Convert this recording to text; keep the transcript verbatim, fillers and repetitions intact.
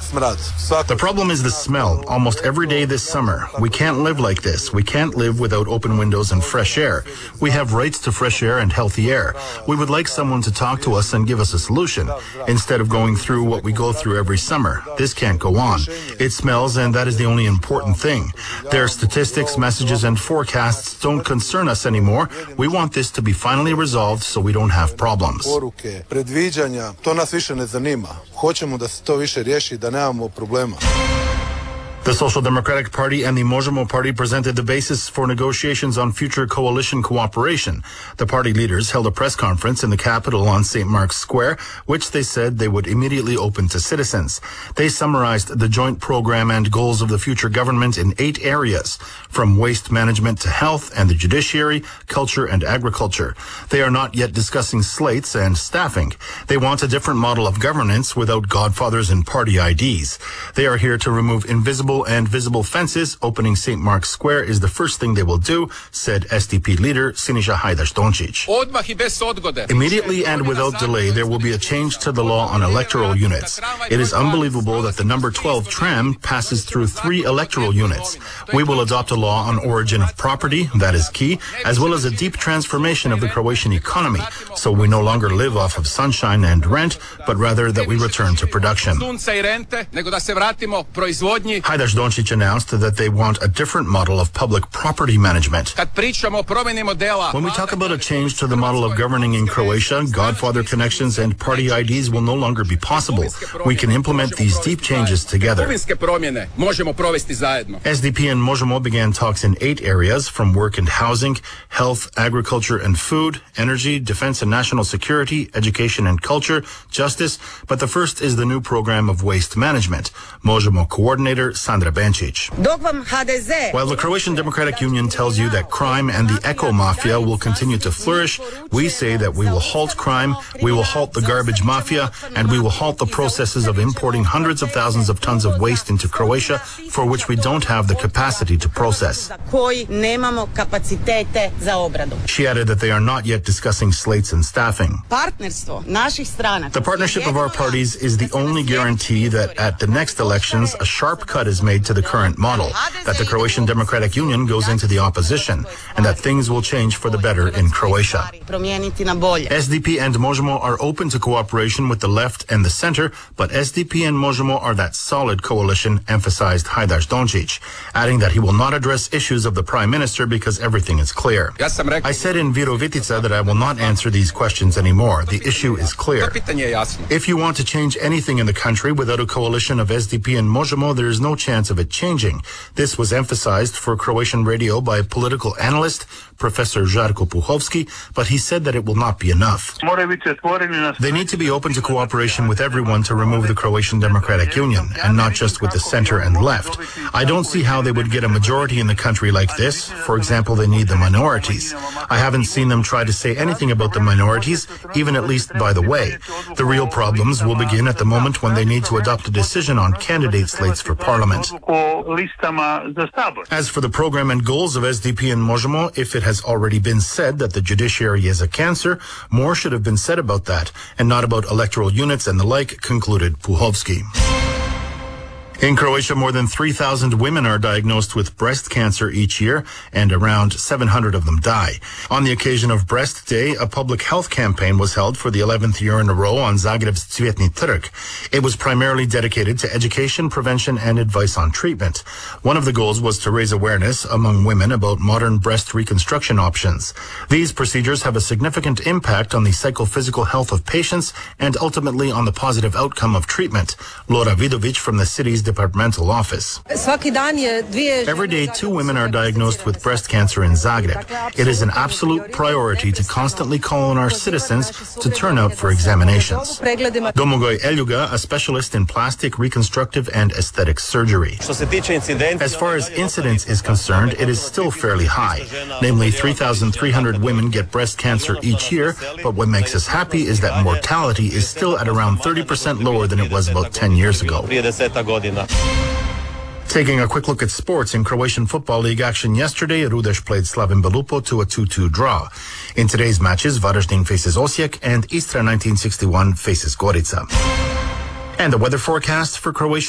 The problem is the smell. Almost every day this summer. We can't live like this. We can't live without open windows and fresh air. We have rights to fresh air and healthy air. We would like someone to talk to us and give us a solution, instead of going through what we go through every summer. This can't go on. It smells, and that is the only important thing. Their statistics, messages, and forecasts don't concern us anymore. We want this to be finally resolved so we don't have problems. The Social Democratic Party and the Možemo Party presented the basis for negotiations on future coalition cooperation. The party leaders held a press conference in the capital on Saint Mark's Square, which they said they would immediately open to citizens. They summarized the joint program and goals of the future government in eight areas, from waste management to health and the judiciary, culture and agriculture. They are not yet discussing slates and staffing. They want a different model of governance without godfathers and party I Ds. They are here to remove invisible and visible fences. Opening Saint Mark's Square is the first thing they will do, said S D P leader Siniša Hajdaš-Dončić. Immediately and without delay, there will be a change to the law on electoral units. It is unbelievable that the number twelve tram passes through three electoral units. We will adopt a law on origin of property, that is key, as well as a deep transformation of the Croatian economy, so we no longer live off of sunshine and rent, but rather that we return to production. Hajdaš-Dončić announced that they want a different model of public property management. When we talk about a change to the model of governing in Croatia, godfather connections and party I Ds will no longer be possible. We can implement these deep changes together. S D P and Možemo began talks in eight areas, from work and housing, health, agriculture and food, energy, defense and national security, education and culture, justice, but the first is the new program of waste management. Možemo coordinator Sandra Benčić. While the Croatian Democratic Union tells you that crime and the eco-mafia will continue to flourish, we say that we will halt crime, we will halt the garbage mafia, and we will halt the processes of importing hundreds of thousands of tons of waste into Croatia for which we don't have the capacity to process. She added that they are not yet discussing slates and staffing. The partnership of our parties is the only guarantee that at the next elections a sharp cut is made to the current model, that the Croatian Democratic Union goes into the opposition, and that things will change for the better in Croatia. S D P and Možemo are open to cooperation with the left and the center, but S D P and Možemo are that solid coalition, emphasized Hajdaš-Dončić, adding that he will not address issues of the Prime Minister because everything is clear. I said in Virovitica that I will not answer these questions anymore. The issue is clear. If you want to change anything in the country without a coalition of S D P and Možemo, there is no chance of it changing. This was emphasized for Croatian radio by political analyst Professor Žarko Puhovski, but he said that it will not be enough. They need to be open to cooperation with everyone to remove the Croatian Democratic Union, and not just with the center and left. I don't see how they would get a majority in the country like this. For example, they need the minorities. I haven't seen them try to say anything about the minorities, even at least by the way. The real problems will begin at the moment when they need to adopt a decision on candidate slates for parliament. As for the program and goals of S D P and Možemo, if it has already been said that the judiciary is a cancer, more should have been said about that, and not about electoral units and the like, concluded Puhovski. In Croatia, more than three thousand women are diagnosed with breast cancer each year, and around seven hundred of them die. On the occasion of Breast Day, a public health campaign was held for the eleventh year in a row on Zagreb's Cvjetni Trg. It was primarily dedicated to education, prevention, and advice on treatment. One of the goals was to raise awareness among women about modern breast reconstruction options. These procedures have a significant impact on the psychophysical health of patients and ultimately on the positive outcome of treatment. Lora Vidovic from the city's departmental office. Every day, two women are diagnosed with breast cancer in Zagreb. It is an absolute priority to constantly call on our citizens to turn out for examinations. Domagoj Eljuga, a specialist in plastic, reconstructive, and aesthetic surgery. As far as incidence is concerned, it is still fairly high. Namely, three thousand three hundred women get breast cancer each year, but what makes us happy is that mortality is still at around thirty percent lower than it was about ten years ago. Taking a quick look at sports in Croatian Football League action yesterday, Rudeš played Slaven Belupo to a two two draw. In today's matches, Varaždin faces Osijek and Istra nineteen sixty-one faces Gorica. And the weather forecast for Croatia.